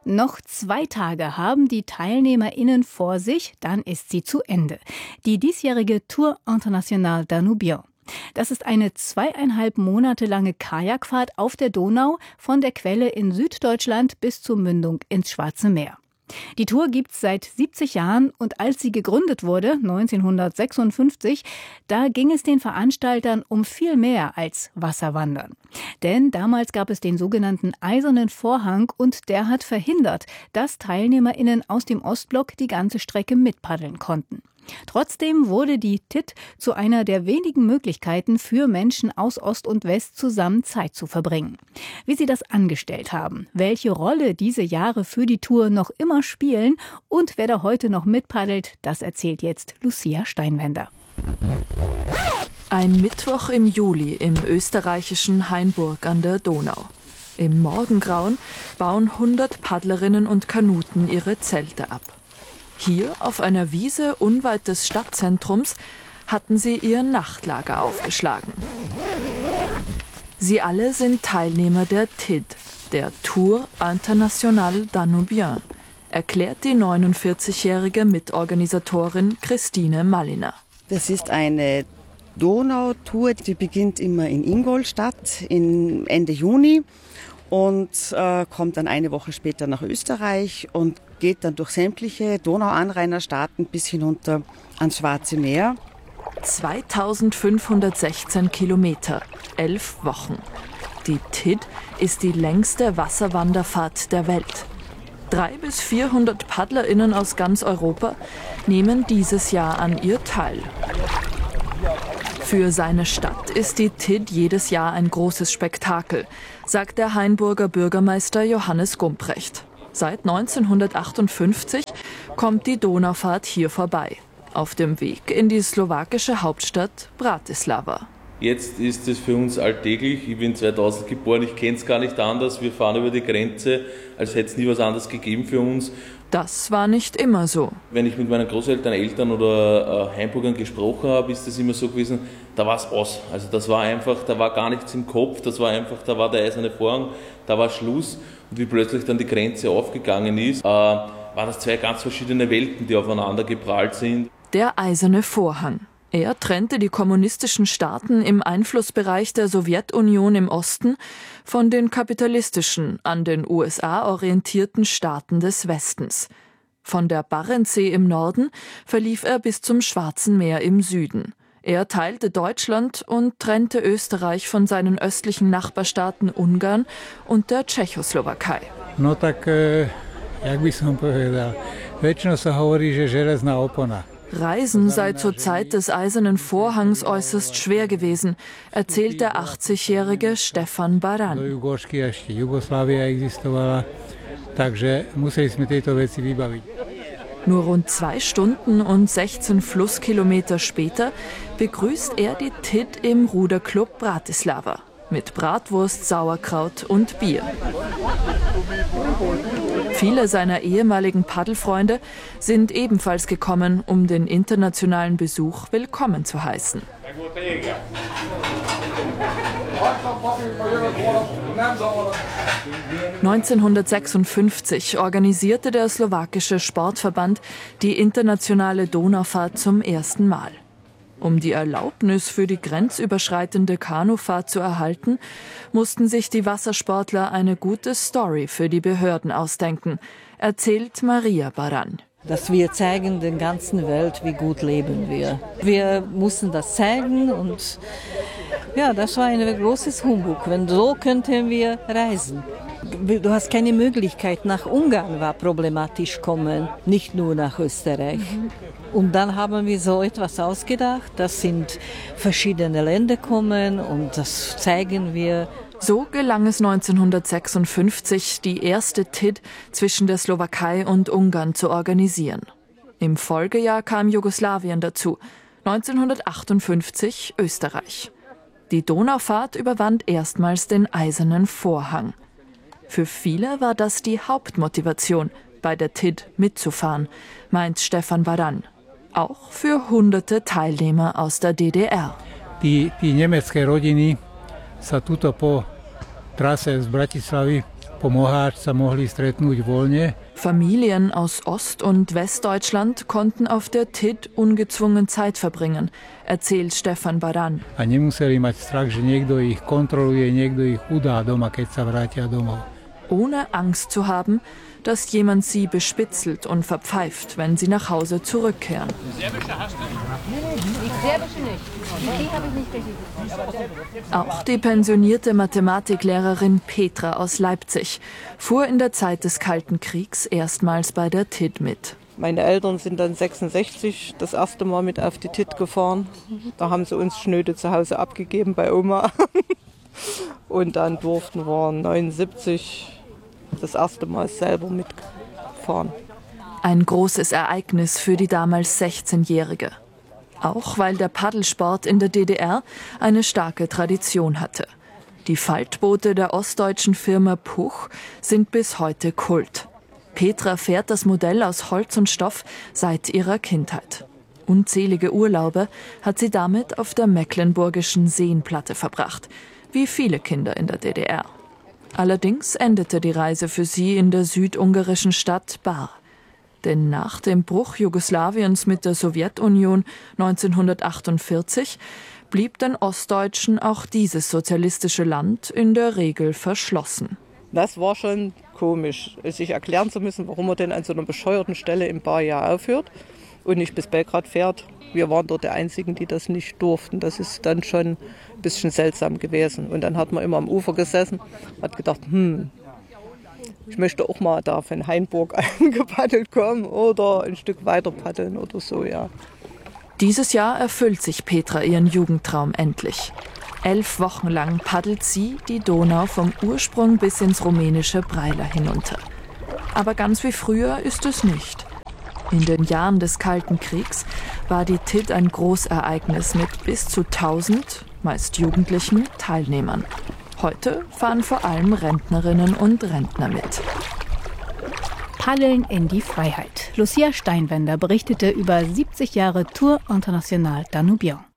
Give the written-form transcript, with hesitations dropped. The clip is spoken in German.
Noch 2 Tage haben die TeilnehmerInnen vor sich, dann ist sie zu Ende. Die diesjährige Tour Internationale Danubien. Das ist eine 2,5 Monate lange Kajakfahrt auf der Donau von der Quelle in Süddeutschland bis zur Mündung ins Schwarze Meer. Die Tour gibt's seit 70 Jahren und als sie gegründet wurde, 1956, da ging es den Veranstaltern um viel mehr als Wasserwandern. Denn damals gab es den sogenannten Eisernen Vorhang und der hat verhindert, dass TeilnehmerInnen aus dem Ostblock die ganze Strecke mitpaddeln konnten. Trotzdem wurde die TID zu einer der wenigen Möglichkeiten für Menschen aus Ost und West zusammen Zeit zu verbringen. Wie sie das angestellt haben, welche Rolle diese Jahre für die Tour noch immer spielen und wer da heute noch mitpaddelt, das erzählt jetzt Lucia Steinwender. Ein Mittwoch im Juli im österreichischen Hainburg an der Donau. Im Morgengrauen bauen 100 Paddlerinnen und Kanuten ihre Zelte ab. Hier auf einer Wiese unweit des Stadtzentrums hatten sie ihr Nachtlager aufgeschlagen. Sie alle sind Teilnehmer der TID, der Tour Internationale Danubien, erklärt die 49-jährige Mitorganisatorin Christine Malliner. Das ist eine Donautour, die beginnt immer in Ingolstadt Ende Juni und kommt dann eine Woche später nach Österreich und geht dann durch sämtliche Donauanrainerstaaten bis hinunter ans Schwarze Meer. 2516 Kilometer, 11 Wochen. Die TID ist die längste Wasserwanderfahrt der Welt. 300 bis 400 PaddlerInnen aus ganz Europa nehmen dieses Jahr an ihr teil. Für seine Stadt ist die TID jedes Jahr ein großes Spektakel, sagt der Hainburger Bürgermeister Johannes Gumprecht. Seit 1958 kommt die Donaufahrt hier vorbei, auf dem Weg in die slowakische Hauptstadt Bratislava. Jetzt ist es für uns alltäglich. Ich bin 2000 geboren, ich kenne es gar nicht anders. Wir fahren über die Grenze, als hätte es nie was anderes gegeben für uns. Das war nicht immer so. Wenn ich mit meinen Großeltern, Eltern oder Hainburgern gesprochen habe, ist das immer so gewesen, da war es aus. Also das war einfach, da war gar nichts im Kopf, das war einfach, da war der eiserne Vorhang, da war Schluss. Und wie plötzlich dann die Grenze aufgegangen ist, waren das 2 ganz verschiedene Welten, die aufeinander geprallt sind. Der eiserne Vorhang. Er trennte die kommunistischen Staaten im Einflussbereich der Sowjetunion im Osten von den kapitalistischen, an den USA orientierten Staaten des Westens. Von der Barentssee im Norden verlief er bis zum Schwarzen Meer im Süden. Er teilte Deutschland und trennte Österreich von seinen östlichen Nachbarstaaten Ungarn und der Tschechoslowakei. No tak, jak by som povedal, väčšinou sa hovorí, že železná opona. Reisen sei zur Zeit des Eisernen Vorhangs äußerst schwer gewesen, erzählt der 80-jährige Stefan Baran. Nur rund 2 Stunden und 16 Flusskilometer später begrüßt er die TID im Ruderclub Bratislava mit Bratwurst, Sauerkraut und Bier. Viele seiner ehemaligen Paddelfreunde sind ebenfalls gekommen, um den internationalen Besuch willkommen zu heißen. 1956 organisierte der slowakische Sportverband die internationale Donaufahrt zum ersten Mal. Um die Erlaubnis für die grenzüberschreitende Kanufahrt zu erhalten, mussten sich die Wassersportler eine gute Story für die Behörden ausdenken, erzählt Maria Baran. Dass wir zeigen der ganzen Welt, wie gut leben wir. Wir mussten das zeigen und ja, das war ein großes Humbug. Wenn so könnten wir reisen. Du hast keine Möglichkeit, nach Ungarn war problematisch kommen, nicht nur nach Österreich. Und dann haben wir so etwas ausgedacht, das sind verschiedene Länder kommen und das zeigen wir. So gelang es 1956, die erste TID zwischen der Slowakei und Ungarn zu organisieren. Im Folgejahr kam Jugoslawien dazu, 1958 Österreich. Die Donaufahrt überwand erstmals den Eisernen Vorhang. Für viele war das die Hauptmotivation, bei der TID mitzufahren, meint Stefan Baran. Auch für hunderte Teilnehmer aus der DDR. Die nemecké rodiny sa tuto po trase z Bratislavy po Moháč sa mohli stretnúť voľne. Familien aus Ost- und Westdeutschland konnten auf der TID ungezwungen Zeit verbringen, erzählt Stefan Baran. A nemuseli mať strach, že niekto ich kontroluje, niekto ich udá doma, keď sa vrátia domov. Ohne Angst zu haben, dass jemand sie bespitzelt und verpfeift, wenn sie nach Hause zurückkehren. Auch die pensionierte Mathematiklehrerin Petra aus Leipzig fuhr in der Zeit des Kalten Kriegs erstmals bei der TID mit. Meine Eltern sind dann 66 das erste Mal mit auf die TID gefahren. Da haben sie uns schnöde zu Hause abgegeben bei Oma. Und dann durften wir 79 das erste Mal selber mitfahren. Ein großes Ereignis für die damals 16-Jährige. Auch weil der Paddelsport in der DDR eine starke Tradition hatte. Die Faltboote der ostdeutschen Firma Puch sind bis heute Kult. Petra fährt das Modell aus Holz und Stoff seit ihrer Kindheit. Unzählige Urlaube hat sie damit auf der mecklenburgischen Seenplatte verbracht, wie viele Kinder in der DDR. Allerdings endete die Reise für sie in der südungarischen Stadt Bar. Denn nach dem Bruch Jugoslawiens mit der Sowjetunion 1948 blieb den Ostdeutschen auch dieses sozialistische Land in der Regel verschlossen. Das war schon komisch, sich erklären zu müssen, warum man denn an so einer bescheuerten Stelle im Barjahr aufhört und nicht bis Belgrad fährt. Wir waren dort die Einzigen, die das nicht durften. Das ist dann schon ein bisschen seltsam gewesen. Und dann hat man immer am Ufer gesessen, hat gedacht, ich möchte auch mal da von Hainburg angepaddelt kommen oder ein Stück weiter paddeln oder so, ja. Dieses Jahr erfüllt sich Petra ihren Jugendtraum endlich. 11 Wochen lang paddelt sie die Donau vom Ursprung bis ins rumänische Breiler hinunter. Aber ganz wie früher ist es nicht. In den Jahren des Kalten Kriegs war die TID ein Großereignis mit bis zu 1000, meist jugendlichen, Teilnehmern. Heute fahren vor allem Rentnerinnen und Rentner mit. Paddeln in die Freiheit. Lucia Steinwender berichtete über 70 Jahre Tour Internationale Danubian.